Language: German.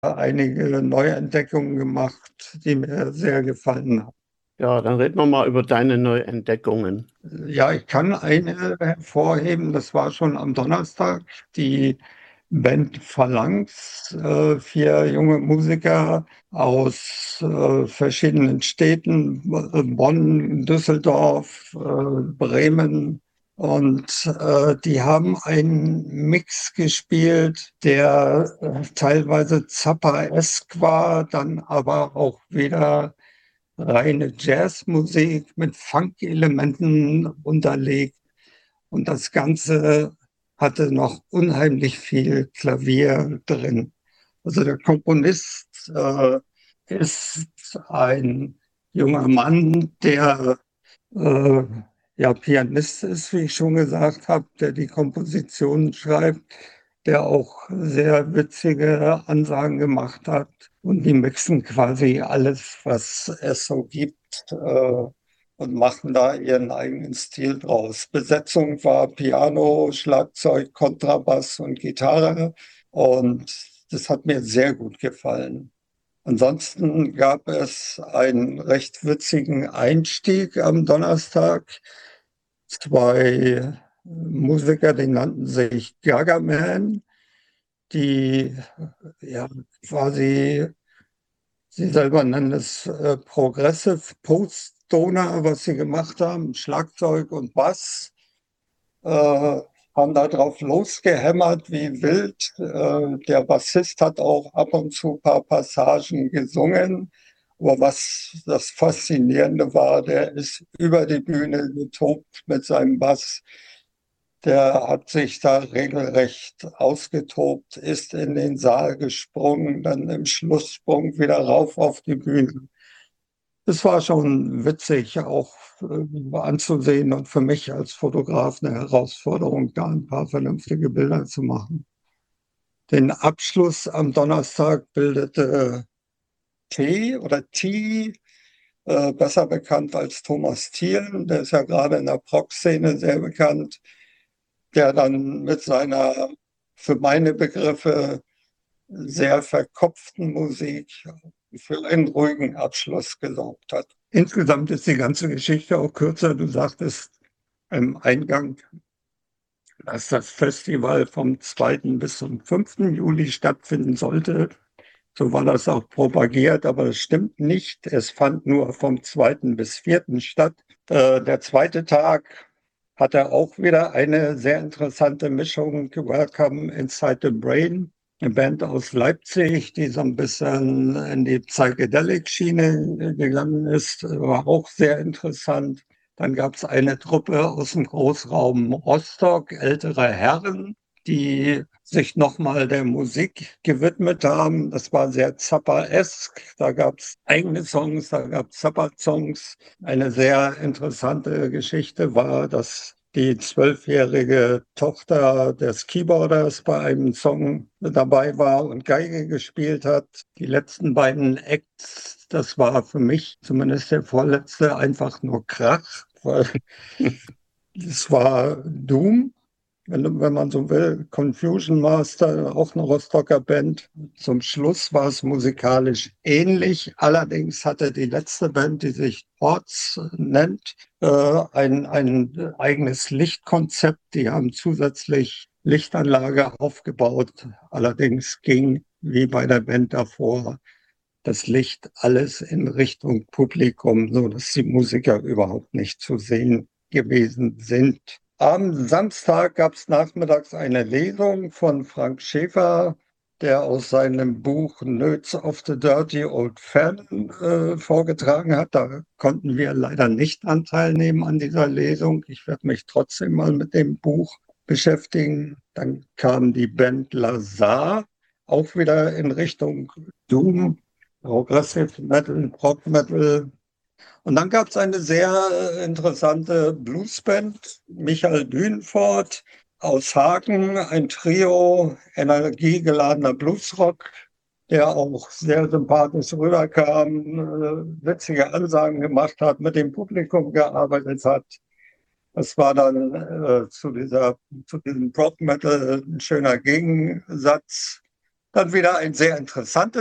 einige Neuentdeckungen gemacht, die mir sehr gefallen haben. Ja, dann reden wir mal über deine Neuentdeckungen. Ja, ich kann eine hervorheben, das war schon am Donnerstag, die Band Phalanx, vier junge Musiker aus verschiedenen Städten, Bonn, Düsseldorf, Bremen. Und die haben einen Mix gespielt, der teilweise Zappa-esk war, dann aber auch wieder reine Jazzmusik mit Funk-Elementen unterlegt. Und das Ganze hatte noch unheimlich viel Klavier drin. Also der Komponist ist ein junger Mann, der äh, ja Pianist ist, wie ich schon gesagt habe, der die Kompositionen schreibt, der auch sehr witzige Ansagen gemacht hat. Und die mixen quasi alles, was es so gibt, und machen da ihren eigenen Stil draus. Besetzung war Piano, Schlagzeug, Kontrabass und Gitarre. Und das hat mir sehr gut gefallen. Ansonsten gab es einen recht witzigen Einstieg am Donnerstag. Zwei Musiker, die nannten sich Gargaman, die ja quasi, sie selber nennen es Progressive Post-Stoner, was sie gemacht haben, Schlagzeug und Bass. Haben da drauf losgehämmert wie wild. Der Bassist hat auch ab und zu ein paar Passagen gesungen. Aber was das Faszinierende war, der ist über die Bühne getobt mit seinem Bass. Der hat sich da regelrecht ausgetobt, ist in den Saal gesprungen, dann im Schlusssprung wieder rauf auf die Bühne. Es war schon witzig auch anzusehen und für mich als Fotograf eine Herausforderung, da ein paar vernünftige Bilder zu machen. Den Abschluss am Donnerstag bildete T, besser bekannt als Thomas Thielen, der ist ja gerade in der Prog-Szene sehr bekannt, der dann mit seiner, für meine Begriffe, sehr verkopften Musik für einen ruhigen Abschluss gesorgt hat. Insgesamt ist die ganze Geschichte auch kürzer. Du sagtest im Eingang, dass das Festival vom 2. bis zum 5. Juli stattfinden sollte. So war das auch propagiert, aber das stimmt nicht. Es fand nur vom 2. bis 4. statt. Der zweite Tag hatte auch wieder eine sehr interessante Mischung. Welcome Inside the Brain, eine Band aus Leipzig, die so ein bisschen in die Psychedelic-Schiene gegangen ist, war auch sehr interessant. Dann gab es eine Truppe aus dem Großraum Rostock, ältere Herren, die sich nochmal der Musik gewidmet haben. Das war sehr Zappa-esk. Da gab es eigene Songs, da gab es Zappa-Songs. Eine sehr interessante Geschichte war, dass die 12-jährige Tochter des Keyboarders bei einem Song dabei war und Geige gespielt hat. Die letzten beiden Acts, das war für mich zumindest der vorletzte, einfach nur Krach, weil es war Doom, wenn man so will. Confusion Master, auch eine Rostocker Band. Zum Schluss war es musikalisch ähnlich. Allerdings hatte die letzte Band, die sich Orts nennt, ein eigenes Lichtkonzept. Die haben zusätzlich Lichtanlage aufgebaut. Allerdings ging, wie bei der Band davor, das Licht alles in Richtung Publikum, so dass die Musiker überhaupt nicht zu sehen gewesen sind. Am Samstag gab es nachmittags eine Lesung von Frank Schäfer, der aus seinem Buch Notes of the Dirty Old Fan vorgetragen hat. Da konnten wir leider nicht Anteil nehmen an dieser Lesung. Ich werde mich trotzdem mal mit dem Buch beschäftigen. Dann kam die Band Lazar, auch wieder in Richtung Doom, Progressive Metal, Prog Metal. Und dann gab es eine sehr interessante Bluesband, Michael Dünfort aus Hagen, ein Trio energiegeladener Bluesrock, der auch sehr sympathisch rüberkam, witzige Ansagen gemacht hat, mit dem Publikum gearbeitet hat. Das war dann zu diesem Prog Metal ein schöner Gegensatz. Dann wieder ein sehr interessantes